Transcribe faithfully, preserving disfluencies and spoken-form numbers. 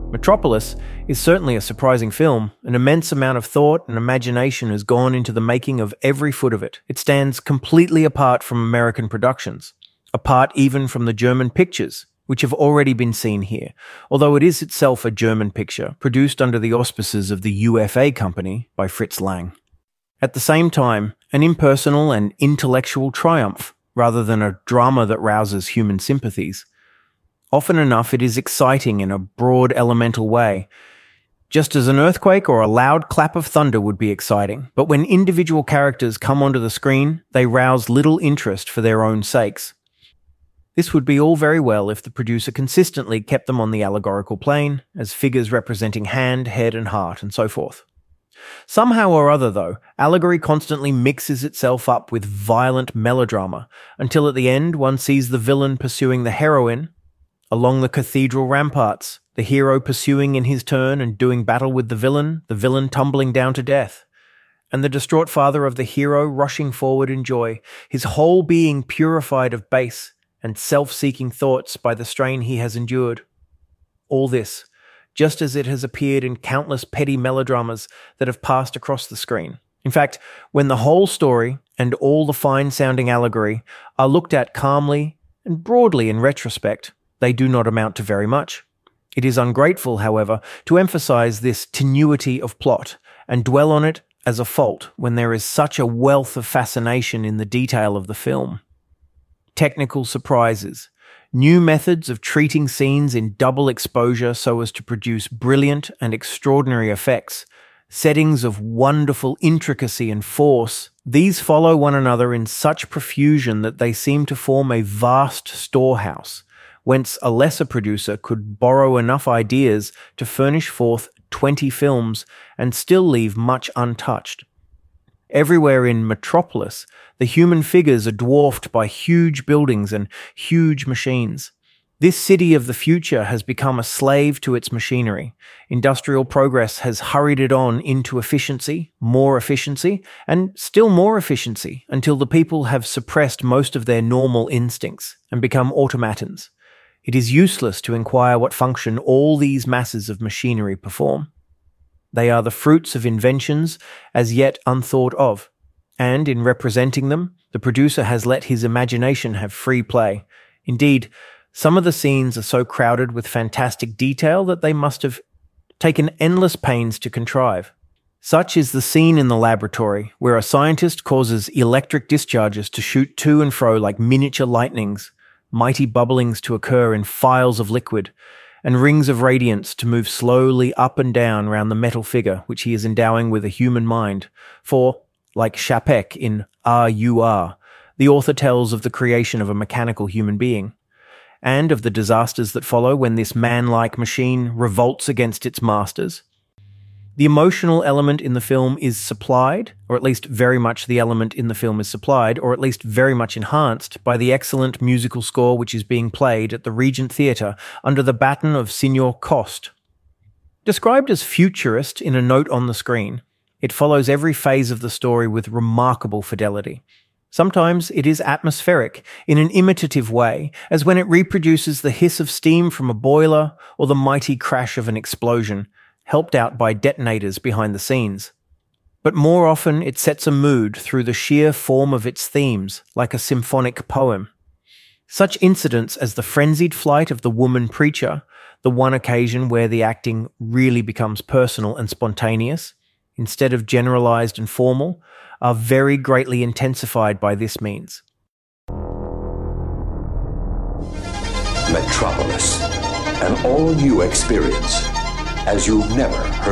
Metropolis is certainly a surprising film. An immense amount of thought and imagination has gone into the making of every foot of it. It stands completely apart from American productions, apart even from the German pictures, which have already been seen here, although it is itself a German picture, produced under the auspices of the U F A company by Fritz Lang. At the same time, an impersonal and intellectual triumph, rather than a drama that rouses human sympathies. Often enough, it is exciting in a broad elemental way, just as an earthquake or a loud clap of thunder would be exciting. But when individual characters come onto the screen, they rouse little interest for their own sakes. This would be all very well if the producer consistently kept them on the allegorical plane, as figures representing hand, head, and heart, and so forth. Somehow or other, though, allegory constantly mixes itself up with violent melodrama, until at the end one sees the villain pursuing the heroine along the cathedral ramparts, the hero pursuing in his turn and doing battle with the villain, the villain tumbling down to death, and the distraught father of the hero rushing forward in joy, his whole being purified of base and self-seeking thoughts by the strain he has endured. All this, just as it has appeared in countless petty melodramas that have passed across the screen. In fact, when the whole story and all the fine-sounding allegory are looked at calmly and broadly in retrospect, they do not amount to very much. It is ungrateful, however, to emphasize this tenuity of plot and dwell on it as a fault when there is such a wealth of fascination in the detail of the film. Technical surprises, new methods of treating scenes in double exposure so as to produce brilliant and extraordinary effects, settings of wonderful intricacy and force, these follow one another in such profusion that they seem to form a vast storehouse, whence a lesser producer could borrow enough ideas to furnish forth twenty films and still leave much untouched. Everywhere in Metropolis, the human figures are dwarfed by huge buildings and huge machines. This city of the future has become a slave to its machinery. Industrial progress has hurried it on into efficiency, more efficiency, and still more efficiency until the people have suppressed most of their normal instincts and become automatons. It is useless to inquire what function all these masses of machinery perform. They are the fruits of inventions as yet unthought of, and in representing them, the producer has let his imagination have free play. Indeed, some of the scenes are so crowded with fantastic detail that they must have taken endless pains to contrive. Such is the scene in the laboratory, where a scientist causes electric discharges to shoot to and fro like miniature lightnings, mighty bubblings to occur in phials of liquid, and rings of radiance to move slowly up and down round the metal figure which he is endowing with a human mind. For, like Chapek in R U R, the author tells of the creation of a mechanical human being, and of the disasters that follow when this man-like machine revolts against its masters. The emotional element in the film is supplied, or at least very much the element in the film is supplied, or at least very much enhanced, by the excellent musical score which is being played at the Regent Theatre under the baton of Signor Coste. Described as futurist in a note on the screen, it follows every phase of the story with remarkable fidelity. Sometimes it is atmospheric, in an imitative way, as when it reproduces the hiss of steam from a boiler or the mighty crash of an explosion, helped out by detonators behind the scenes. But more often it sets a mood through the sheer form of its themes, like a symphonic poem. Such incidents as the frenzied flight of the woman preacher, the one occasion where the acting really becomes personal and spontaneous, instead of generalized and formal, are very greatly intensified by this means. Metropolis, an all-new experience, as you've never heard.